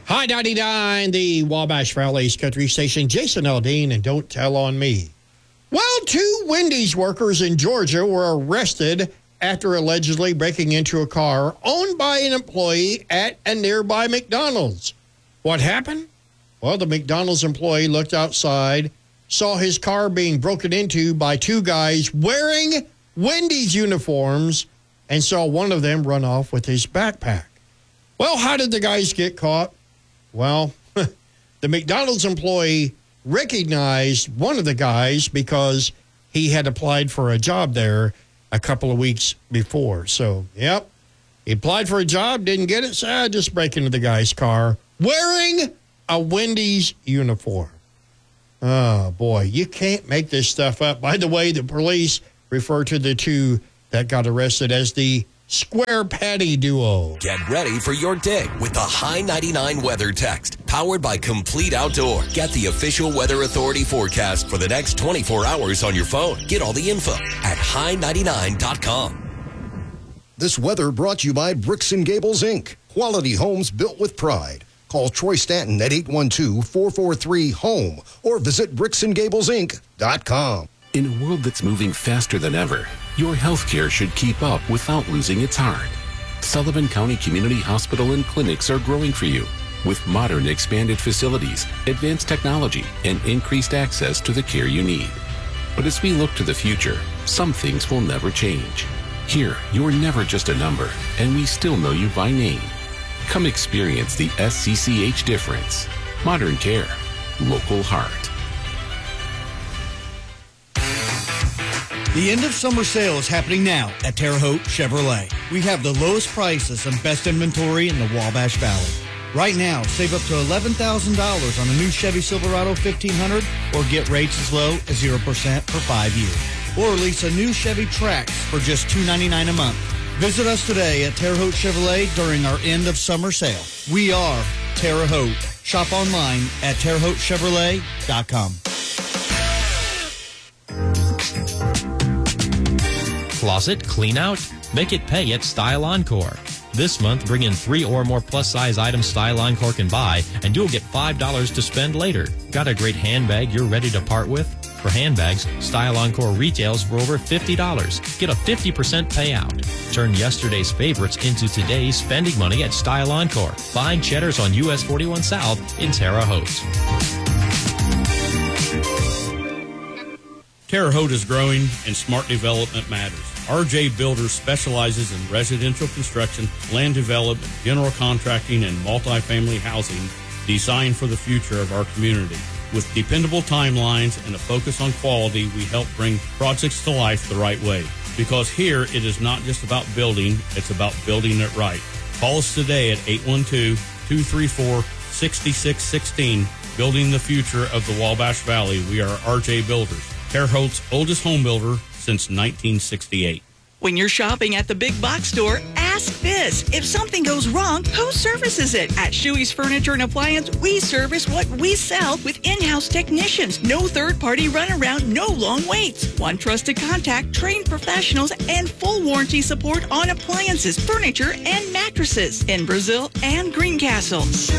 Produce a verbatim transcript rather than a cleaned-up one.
Hi, ninety-nine, the Wabash Valley's country station. Jason Aldean, and Don't Tell on Me. Well, two Wendy's workers in Georgia were arrested after allegedly breaking into a car owned by an employee at a nearby McDonald's. What happened? Well, the McDonald's employee looked outside, saw his car being broken into by two guys wearing Wendy's uniforms, and saw one of them run off with his backpack. Well, how did the guys get caught? Well, the McDonald's employee recognized one of the guys because he had applied for a job there a couple of weeks before. So, yep, he applied for a job, didn't get it, so I just break into the guy's car wearing a Wendy's uniform. Oh, boy, you can't make this stuff up. By the way, the police refer to the two that got arrested as the Square Patty Duo. Get ready for your day with the High ninety-nine Weather Text, powered by Complete Outdoor. Get the official Weather Authority forecast for the next twenty-four hours on your phone. Get all the info at high ninety-nine dot com. This weather brought to you by Bricks and Gables, Incorporated. Quality homes built with pride. Call Troy Stanton at eight one two, four four three, HOME or visit bricks and gables inc dot com. In a world that's moving faster than ever, your healthcare should keep up without losing its heart. Sullivan County Community Hospital and clinics are growing for you with modern expanded facilities, advanced technology, and increased access to the care you need. But as we look to the future, some things will never change. Here, you're never just a number, and we still know you by name. Come experience the S C C H difference. Modern care, local heart. The end of summer sale is happening now at Terre Haute Chevrolet. We have the lowest prices and best inventory in the Wabash Valley. Right now, save up to eleven thousand dollars on a new Chevy Silverado fifteen hundred or get rates as low as zero percent for five years. Or lease a new Chevy Trax for just two hundred ninety-nine dollars a month. Visit us today at Terre Haute Chevrolet during our end of summer sale. We are Terre Haute. Shop online at terre haute chevrolet dot com. Closet clean out? Make it pay at Style Encore. This month, bring in three or more plus-size items Style Encore can buy, and you'll get five dollars to spend later. Got a great handbag you're ready to part with? For handbags, Style Encore retails for over fifty dollars. Get a fifty percent payout. Turn yesterday's favorites into today's spending money at Style Encore. Find Cheddar's on U S forty-one South in Terre Haute. Terre Haute is growing and smart development matters. R J Builders specializes in residential construction, land development, general contracting, and multifamily housing designed for the future of our community. With dependable timelines and a focus on quality, we help bring projects to life the right way. Because here, it is not just about building, it's about building it right. Call us today at eight one two, two three four, six six one six. Building the future of the Wabash Valley. We are R J Builders, Terre Haute's oldest home builder since nineteen sixty-eight. When you're shopping at the big box store, ask this. If something goes wrong, who services it? At Shuey's Furniture and Appliance, we service what we sell with in-house technicians. No third-party runaround, no long waits. One trusted contact, trained professionals, and full warranty support on appliances, furniture, and mattresses in Brazil and Greencastle.